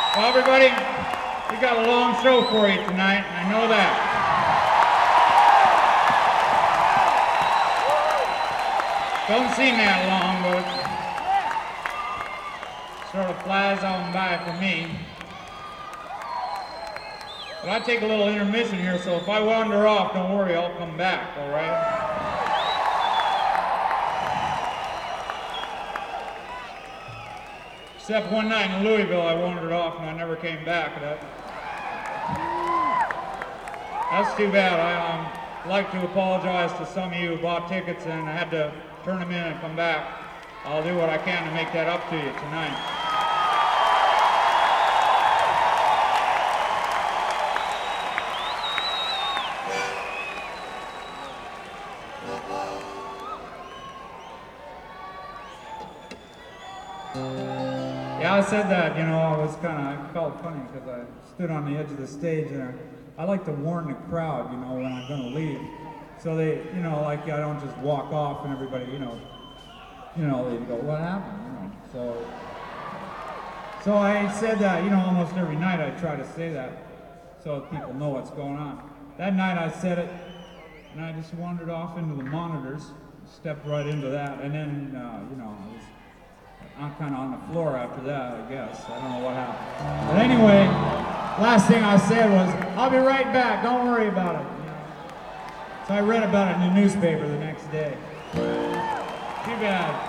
Well, everybody, we got a long show for you tonight, and I know that. Don't seem that long, but it sort of flies on by for me. But I take a little intermission here, so if I wander off, don't worry, I'll come back, all right? Except one night in Louisville, I wandered off and I never came back. That's too bad. I'd like to apologize to some of you who bought tickets and I had to turn them in and come back. I'll do what I can to make that up to you tonight. Yeah, I said that, you know, I felt funny because I stood on the edge of the stage and I like to warn the crowd, you know, when I'm going to leave. So they, you know, like I don't just walk off and everybody, you know, they go, what happened, you know, so I said that, you know, almost every night I try to say that so people know what's going on. That night I said it and I just wandered off into the monitors, stepped right into that, and then, you know, I'm kind of on the floor after that, I guess. I don't know what happened. But anyway, last thing I said was, I'll be right back, don't worry about it. You know? So I read about it in the newspaper the next day. Too bad.